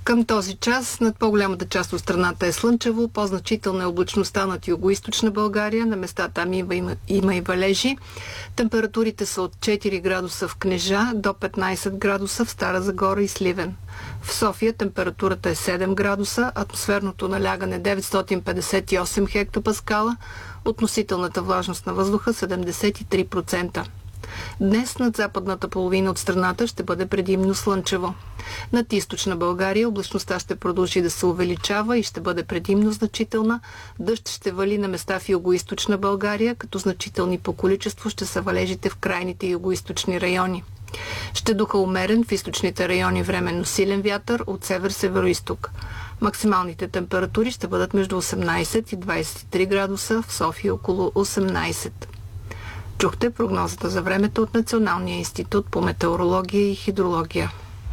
Към този час над по-голямата част от страната е слънчево, по-значителна е облачността над югоизточна България, на места там има и валежи. Температурите са от 4 градуса в Кнежа до 15 градуса в Стара Загора и Сливен. В София температурата е 7 градуса, атмосферното налягане 958 хектопаскала, относителната влажност на въздуха 73%. Днес над западната половина от страната ще бъде предимно слънчево. Над източна България облачността ще продължи да се увеличава и ще бъде предимно значителна. Дъжд ще вали на места в югоизточна България, като значителни по количество ще са валежите в крайните югоизточни райони. Ще духа умерен в източните райони временно силен вятър от север-североизток. Максималните температури ще бъдат между 18 и 23 градуса, в София около 18. Чухте прогнозата за времето от Националния институт по метеорология и хидрология.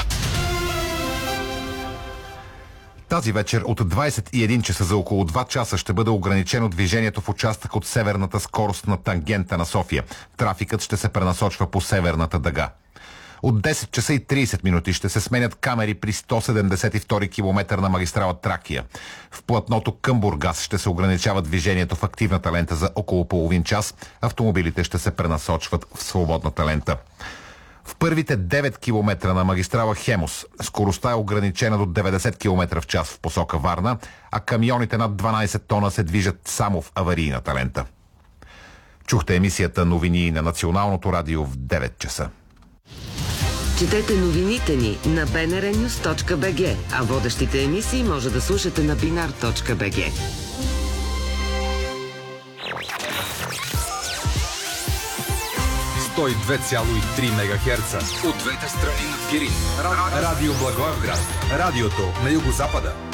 Тази вечер от 21 часа за около 2 часа ще бъде ограничено движението в участък от северната скорост на тангента на София. Трафикът ще се пренасочва по северната дъга. От 10 часа и 30 минути ще се сменят камери при 172 км на магистрала Тракия. В платното към Бургас ще се ограничава движението в активната лента за около половин час. Автомобилите ще се пренасочват в свободната лента. В първите 9 км на магистрала Хемус скоростта е ограничена до 90 км в час в посока Варна, а камионите над 12 тона се движат само в аварийната лента. Чухте емисията новини на Националното радио в 9 часа. Четете новините ни на bnrnews.bg, а водещите емисии може да слушате на binar.bg. Той 2,3 МГц от двете страни на Пирин. Радио Благоевград. Радиото на югозапада.